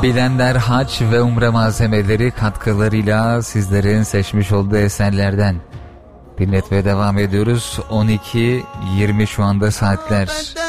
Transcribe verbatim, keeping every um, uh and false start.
Bilenler Hac ve Umre malzemeleri katkılarıyla sizlerin seçmiş olduğu eserlerden dinletmeye devam ediyoruz. on iki yirmi şu anda saatler.